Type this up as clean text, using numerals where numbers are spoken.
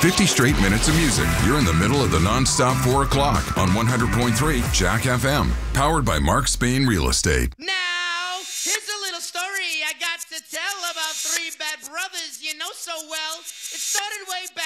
50 straight minutes of music. You're in the middle of the non-stop 4 o'clock on 100.3 Jack FM. Powered by Mark Spain Real Estate. Now, here's a little story I got to tell about three bad brothers you know so well. It started way back